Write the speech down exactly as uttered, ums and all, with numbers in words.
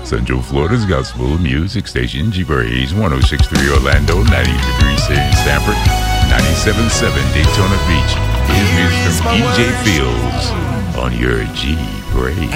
Central Florida's gospel music station, G Praise, one oh six point three Orlando, ninety-three point three Sanford, ninety-seven point seven Daytona Beach. Here's music from E J Fields on your G Praise.